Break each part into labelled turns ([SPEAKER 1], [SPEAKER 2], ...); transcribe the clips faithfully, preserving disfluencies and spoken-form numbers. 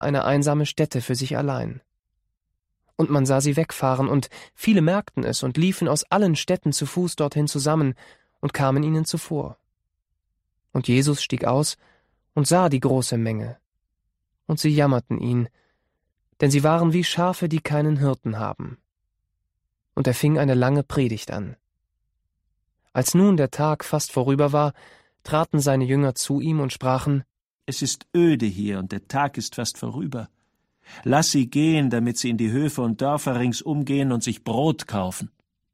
[SPEAKER 1] eine einsame Stätte für sich allein. Und man sah sie wegfahren, und viele merkten es und liefen aus allen Städten zu Fuß dorthin zusammen und kamen ihnen zuvor. Und Jesus stieg aus und sah die große Menge. Und sie jammerten ihn, denn sie waren wie Schafe, die keinen Hirten haben. Und er fing eine lange Predigt an. Als nun der Tag fast vorüber war, traten seine Jünger zu ihm und sprachen:
[SPEAKER 2] Es ist öde hier, und der Tag ist fast vorüber. Lass sie gehen, damit sie in die Höfe und Dörfer ringsum gehen und sich Brot kaufen.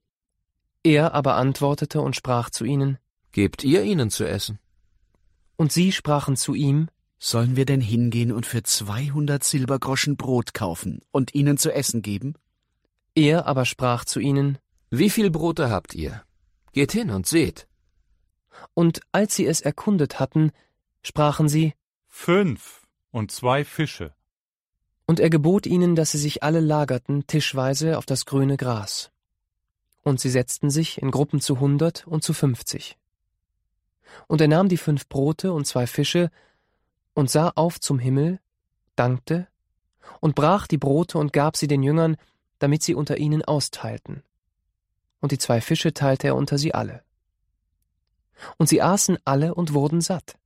[SPEAKER 1] Er aber antwortete und sprach zu ihnen:
[SPEAKER 3] Gebt ihr ihnen zu essen.
[SPEAKER 1] Und sie sprachen zu ihm:
[SPEAKER 4] Sollen wir denn hingehen und für zweihundert Silbergroschen Brot kaufen und ihnen zu essen geben?
[SPEAKER 1] Er aber sprach zu ihnen:
[SPEAKER 3] Wie viel Brote habt ihr? Geht hin und seht.
[SPEAKER 1] Und als sie es erkundet hatten, sprachen sie:
[SPEAKER 5] Fünf und zwei Fische.
[SPEAKER 1] Und er gebot ihnen, dass sie sich alle lagerten, tischweise auf das grüne Gras. Und sie setzten sich in Gruppen zu hundert und zu fünfzig. Und er nahm die fünf Brote und zwei Fische und sah auf zum Himmel, dankte und brach die Brote und gab sie den Jüngern, damit sie unter ihnen austeilten. Und die zwei Fische teilte er unter sie alle. Und sie aßen alle und wurden satt.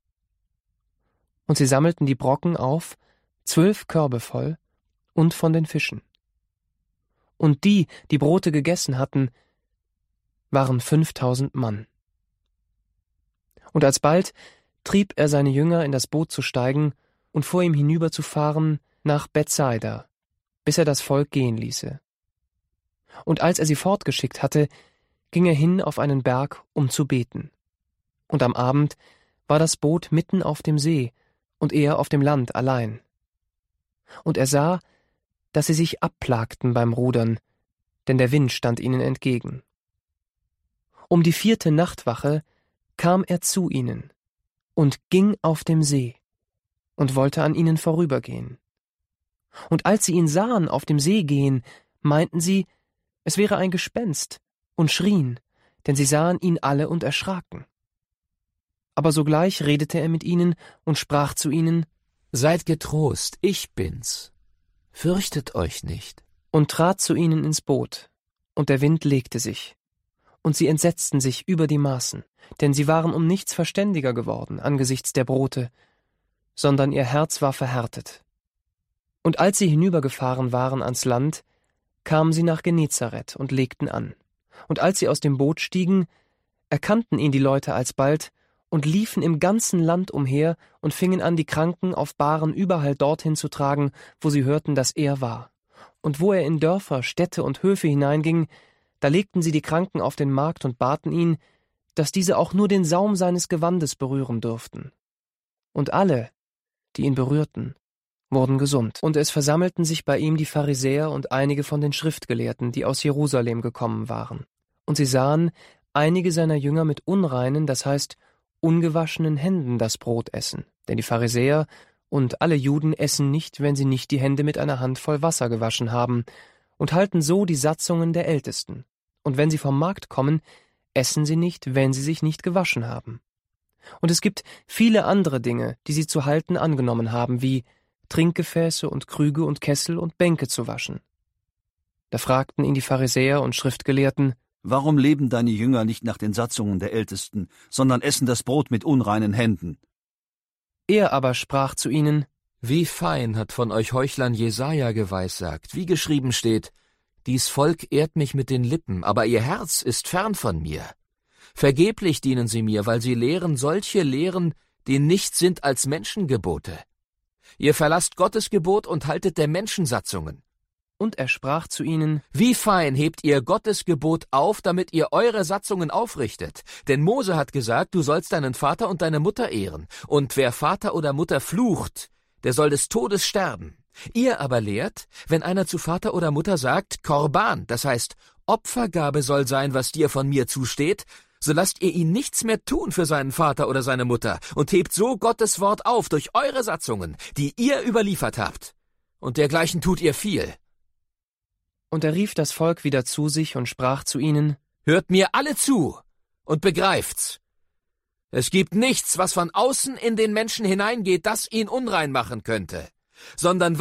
[SPEAKER 1] Und sie sammelten die Brocken auf, zwölf Körbe voll, und von den Fischen. Und die, die Brote gegessen hatten, waren fünftausend Mann. Und alsbald trieb er seine Jünger, in das Boot zu steigen und vor ihm hinüberzufahren nach Bethsaida, bis er das Volk gehen ließe. Und als er sie fortgeschickt hatte, ging er hin auf einen Berg, um zu beten. Und am Abend war das Boot mitten auf dem See und er auf dem Land allein. Und er sah, dass sie sich abplagten beim Rudern, denn der Wind stand ihnen entgegen. Um die vierte Nachtwache kam er zu ihnen und ging auf dem See und wollte an ihnen vorübergehen. Und als sie ihn sahen auf dem See gehen, meinten sie, es wäre ein Gespenst, und schrien, denn sie sahen ihn alle und erschraken. Aber sogleich redete er mit ihnen und sprach zu ihnen:
[SPEAKER 3] Seid getrost, ich bin's. Fürchtet euch nicht.
[SPEAKER 1] Und trat zu ihnen ins Boot, und der Wind legte sich. Und sie entsetzten sich über die Maßen, denn sie waren um nichts verständiger geworden angesichts der Brote, sondern ihr Herz war verhärtet. Und als sie hinübergefahren waren ans Land, kamen sie nach Genezareth und legten an. Und als sie aus dem Boot stiegen, erkannten ihn die Leute alsbald und liefen im ganzen Land umher und fingen an, die Kranken auf Bahren überall dorthin zu tragen, wo sie hörten, dass er war. Und wo er in Dörfer, Städte und Höfe hineinging, da legten sie die Kranken auf den Markt und baten ihn, dass diese auch nur den Saum seines Gewandes berühren dürften. Und alle, die ihn berührten, wurden gesund. Und es versammelten sich bei ihm die Pharisäer und einige von den Schriftgelehrten, die aus Jerusalem gekommen waren. Und sie sahen einige seiner Jünger mit unreinen, das heißt ungewaschenen Händen das Brot essen. Denn die Pharisäer und alle Juden essen nicht, wenn sie nicht die Hände mit einer Handvoll Wasser gewaschen haben, und halten so die Satzungen der Ältesten. Und wenn sie vom Markt kommen, essen sie nicht, wenn sie sich nicht gewaschen haben. Und es gibt viele andere Dinge, die sie zu halten angenommen haben, wie Trinkgefäße und Krüge und Kessel und Bänke zu waschen. Da fragten ihn die Pharisäer und Schriftgelehrten:
[SPEAKER 6] Warum leben deine Jünger nicht nach den Satzungen der Ältesten, sondern essen das Brot mit unreinen Händen?
[SPEAKER 1] Er aber sprach zu ihnen:
[SPEAKER 3] Wie fein hat von euch Heuchlern Jesaja geweissagt, wie geschrieben steht: Dies Volk ehrt mich mit den Lippen, aber ihr Herz ist fern von mir. Vergeblich dienen sie mir, weil sie lehren solche Lehren, die nichts sind als Menschengebote. Ihr verlasst Gottes Gebot und haltet der Menschensatzungen.
[SPEAKER 1] Und er sprach zu ihnen:
[SPEAKER 3] Wie fein hebt ihr Gottes Gebot auf, damit ihr eure Satzungen aufrichtet. Denn Mose hat gesagt, du sollst deinen Vater und deine Mutter ehren. Und wer Vater oder Mutter flucht, der soll des Todes sterben. Ihr aber lehrt, wenn einer zu Vater oder Mutter sagt, Korban, das heißt, Opfergabe soll sein, was dir von mir zusteht, so lasst ihr ihn nichts mehr tun für seinen Vater oder seine Mutter und hebt so Gottes Wort auf durch eure Satzungen, die ihr überliefert habt. Und dergleichen tut ihr viel.
[SPEAKER 1] Und er rief das Volk wieder zu sich und sprach zu ihnen:
[SPEAKER 3] Hört mir alle zu und begreift's. Es gibt nichts, was von außen in den Menschen hineingeht, das ihn unrein machen könnte. sondern